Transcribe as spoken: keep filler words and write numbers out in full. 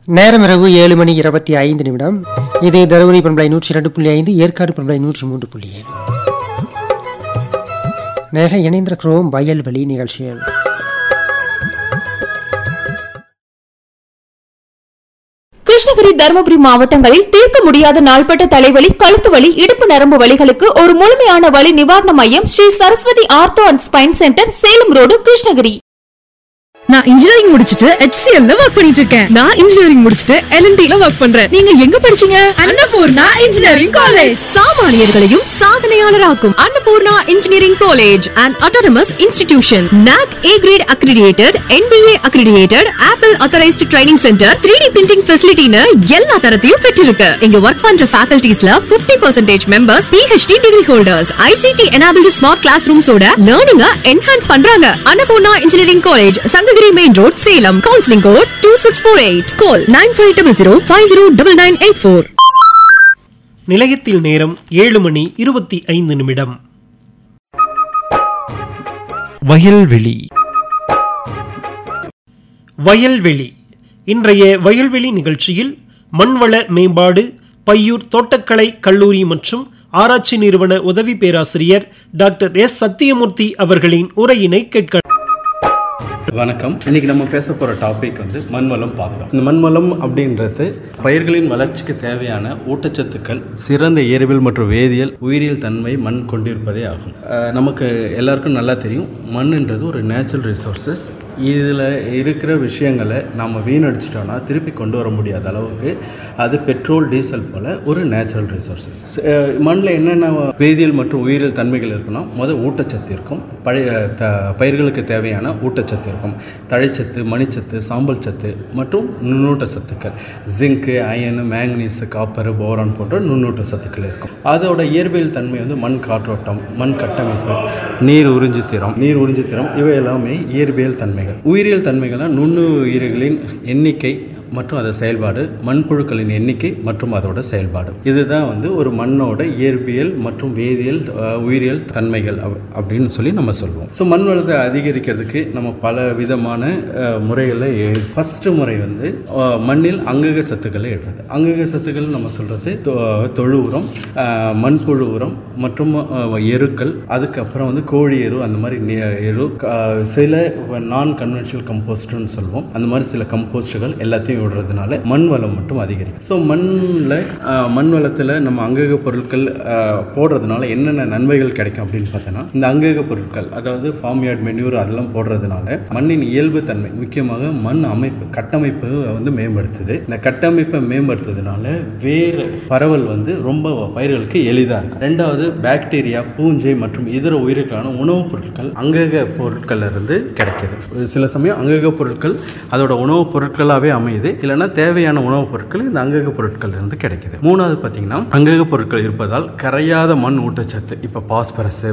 நேரம் இரவு ஏழு மணி இருபத்தி ஐந்து நிமிடம். இது தருமபுரி பண்பலை நூற்றி இரண்டு புள்ளி ஐந்து, ஏற்காடு பண்பலை நூற்றி மூன்று புள்ளி ஏழு. நேர இணைந்திருக்கிறோம் வயல்வெளி நிகழ்ச்சியில். கிருஷ்ணகிரி, தருமபுரி மாவட்டங்களில் தீர்க்க முடியாத நாள்பட்ட தலைவலி, கழுத்து வலி, இடுப்பு நரம்பு வலிகளுக்கு ஒரு முழுமையான வலி நிவாரண மையம் Sri Saraswati ortho and spine centre, Salem road, Krishnagiri. நான் இன்ஜினியரிங் முடிச்சிட்டு H C L ல வர்க் பண்ணிட்டு இருக்கேன். நான் இன்ஜினியரிங் முடிச்சிட்டு L and T ல வர்க் பண்றேன். நீங்க எங்க படிச்சீங்க? Annapurna engineering college. சாமானியர்களையும் சாதனையாளராக்கும் Annapurna engineering college and autonomous institution. N A C A grade accredited, N B A accredited, Apple authorized training center, three D printing facility னு எல்லா தரத்தையும் பெற்றிருக்கு. இங்க வர்க் பண்ற facultiesல fifty percent members P H D degree holders. I C T enabled smart classrooms ஓட learning enhance பண்றாங்க. Annapurna engineering college, Sankagiri Main Road, Salem. Counseling code two six four eight. Call nine five zero zero five zero nine nine eight four. நிலையத்தில் நேரம் ஏழு மணி இருபத்தி ஐந்து நிமிடம். வயல்வெளி. வயல்வெளி இன்றைய வயல்வெளி நிகழ்ச்சியில் மண்வள மேம்பாடு, பையூர் தோட்டக்கலை கல்லூரி மற்றும் ஆராய்ச்சி நிறுவன உதவி பேராசிரியர் டாக்டர் எஸ் சத்தியமூர்த்தி அவர்களின் உரையினை கேட்க. வணக்கம். இன்னைக்கு நம்ம பேச போகிற டாபிக் வந்து மண்வளம் பாதுகாப்பு. இந்த மண்வளம் அப்படின்றது பயிர்களின் வளர்ச்சிக்கு தேவையான ஊட்டச்சத்துக்கள், சிறந்த இயற்பியல் மற்றும் வேதியியல், உயிரியல் தன்மை மண் கொண்டிருப்பதே ஆகும். நமக்கு எல்லாருக்கும் நல்லா தெரியும், மண்ன்றது ஒரு நேச்சுரல் ரிசோர்ஸஸ். இதில் இருக்கிற விஷயங்களை நம்ம வீணடிச்சிட்டோம்னா திருப்பி கொண்டு வர முடியாத அளவுக்கு அது பெட்ரோல், டீசல் போல் ஒரு நேச்சுரல் ரிசோர்ஸஸ். மண்ணில் என்னென்ன வேதியியல் மற்றும் உயிரியல் தன்மைகள் இருக்குன்னா, முதல் ஊட்டச்சத்து இருக்கும். பழைய த பயிர்களுக்கு தேவையான ஊட்டச்சத்து இருக்கும். தழைச்சத்து, மணிச்சத்து, சாம்பல் சத்து மற்றும் நுண்ணூட்ட சத்துக்கள், ஜிங்கு, அயனு, மேங்கனீஸ், காப்பர், போரான் போன்ற நுண்ணூட்ட சத்துக்கள் இருக்கும். அதோட இயற்பியல் தன்மை வந்து மண் காற்றோட்டம், மண் கட்டமைப்பு, நீர் உறிஞ்சுத்திறம் நீர் உறிஞ்சுத்திறம் இவை எல்லாமே இயற்பியல் தன்மைகள். உயிரியல் தன்மைகளாக நுண்ணுயிரிகளின் எண்ணிக்கை மற்றும் அதோட செயல்பாடு, மண்புழுக்களின் எண்ணிக்கை மற்றும் அதோட செயல்பாடு. இதுதான் வந்து ஒரு மண்ணோட இயற்பியல் மற்றும் வேதியியல் உயிரியல் தன்மைகள் அப்படின்னு சொல்லி நம்ம சொல்லுவோம். ஸோ மண் வளத்தை அதிகரிக்கிறதுக்கு நம்ம பல விதமான முறைகளை. ஃபர்ஸ்ட் முறை வந்து மண்ணில் அங்கக சத்துக்களை இடுறது. அங்கக சத்துக்கள் நம்ம சொல்றது தொழு உரம், மண்புழு உரம் மற்றும் எருக்கள், அதுக்கப்புறம் வந்து கோழி எரு, அந்த மாதிரி எரு, சில நான் கன்வென்ஷனல் கம்போஸ்ட்னு சொல்லுவோம். அந்த மாதிரி சில கம்போஸ்டுகள் எல்லாத்தையும் விடுறதுனால மண் வளம் மட்டும் அதிகரிக்கும். ஸோ மண்ணில் மண் வளத்தில் நம்ம அங்கக பொருட்கள் போடுறதுனால என்னென்ன நன்மைகள் கிடைக்கும் அப்படின்னு பார்த்தோன்னா, இந்த அங்கக பொருட்கள் அதாவது ஃபார்ம் யார்ட் மென்யூர் அதெல்லாம் போடுறதுனால மண்ணின் இயல்பு தன்மை, முக்கியமாக மண் அமைப்பு, கட்டமைப்பு வந்து மேம்படுத்துது. இந்த கட்டமைப்பை மேம்படுத்துறதுனால வேறு பரவல் வந்து ரொம்ப பயிர்களுக்கு எளிதாக இருக்கும். ரெண்டாவது, பாக்டீரியா, பூஞ்சை மற்றும் இதர உயிர்களான உணவுப் பொருட்கள் அங்கக பொருட்கள்ல இருந்து கிடைக்குது. சில சமயம் அங்கக பொருட்கள் அதோட உணவுப் பொருட்களாகவே அமையுது, இல்லைன்னா தேவையான உணவுப் பொருட்கள் இந்த அங்கக பொருட்கள் இருந்து கிடைக்குது. மூணாவது பார்த்தீங்கன்னா, அங்கக பொருட்கள் இருப்பதால் கரையாத மண் ஊட்டச்சத்து, இப்போ பாஸ்பரஸ்,